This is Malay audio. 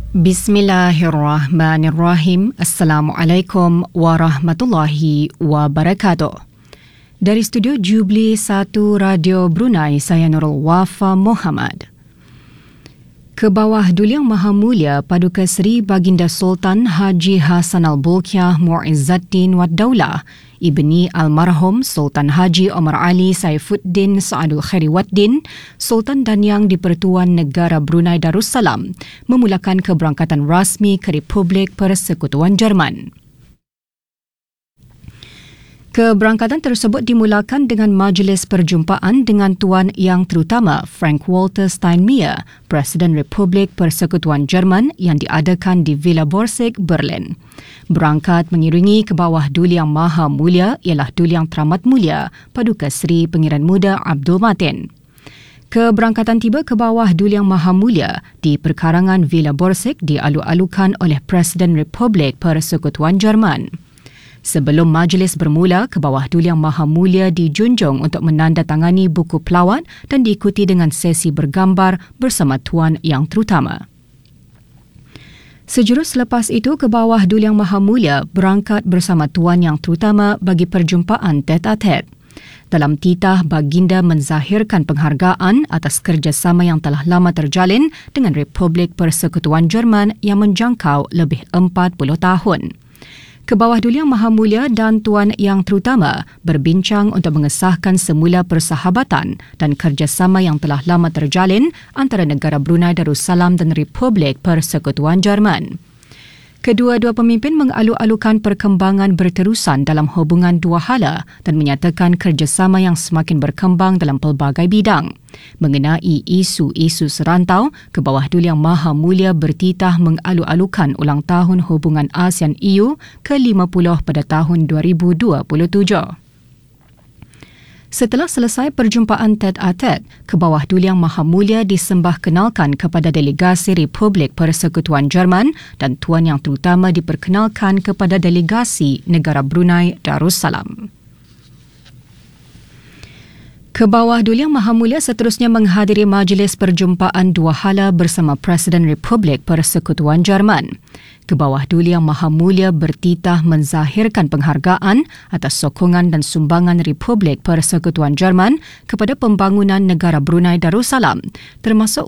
Bismillahirrahmanirrahim. Assalamualaikum warahmatullahi wabarakatuh. Dari studio Jubli 1 Radio Brunei, saya Nurul Wafa Muhammad. Kebawah Duli Yang Maha Mulia Paduka Seri Baginda Sultan Haji Hassan Al-Bolkiah Mu'izzaddin Wad Daulah Ibni Almarhum Sultan Haji Omar Ali Saifuddin Saadul Khairi Waddin, Sultan dan Yang di-Pertuan Negara Brunei Darussalam, memulakan keberangkatan rasmi ke Republik Persekutuan Jerman. Keberangkatan tersebut dimulakan dengan majlis perjumpaan dengan Tuan Yang Terutama Frank-Walter Steinmeier, Presiden Republik Persekutuan Jerman yang diadakan di Villa Borsig, Berlin. Berangkat mengiringi Kebawah Duli Yang Maha Mulia ialah Duli Yang Teramat Mulia Paduka Seri Pangeran Muda Abdul Matin. Keberangkatan tiba ke bawah Duli Yang Maha Mulia di perkarangan Villa Borsig dialu-alukan oleh Presiden Republik Persekutuan Jerman. Sebelum majlis bermula, Kebawah Duli Yang Maha Mulia dijunjung untuk menandatangani buku pelawat dan diikuti dengan sesi bergambar bersama Tuan Yang Terutama. Sejurus selepas itu, Kebawah Duli Yang Maha Mulia berangkat bersama Tuan Yang Terutama bagi perjumpaan tete-a-tete. Dalam titah, Baginda menzahirkan penghargaan atas kerjasama yang telah lama terjalin dengan Republik Persekutuan Jerman yang menjangkau lebih 40 tahun. Kebawah Duli Yang Maha Mulia dan Tuan Yang Terutama berbincang untuk mengesahkan semula persahabatan dan kerjasama yang telah lama terjalin antara negara Brunei Darussalam dan Republik Persekutuan Jerman. Kedua-dua pemimpin mengalu-alukan perkembangan berterusan dalam hubungan dua hala dan menyatakan kerjasama yang semakin berkembang dalam pelbagai bidang. Mengenai isu-isu serantau, Kebawah Duli Yang Maha Mulia bertitah mengalu-alukan ulang tahun hubungan ASEAN-EU ke-50 pada tahun 2027. Setelah selesai perjumpaan tete-a-tete, Kebawah Duli Yang Maha Mulia disembah kenalkan kepada delegasi Republik Persekutuan Jerman dan Tuan Yang Terutama diperkenalkan kepada delegasi negara Brunei Darussalam. Kebawah Duli Yang Maha Mulia seterusnya menghadiri majlis perjumpaan dua hala bersama Presiden Republik Persekutuan Jerman. Kebawah Duli Yang Maha Mulia bertitah menzahirkan penghargaan atas sokongan dan sumbangan Republik Persekutuan Jerman kepada pembangunan negara Brunei Darussalam, termasuk